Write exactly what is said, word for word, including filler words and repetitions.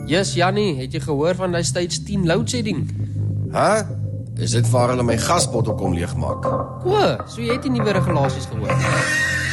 Yes, Jannie, het jy gehoor van die stage tien loadshedding? Hæ? Is dit waar hulle my gasbottel kom leegmaak? O, so jy het die nuwe regulasies gehoor.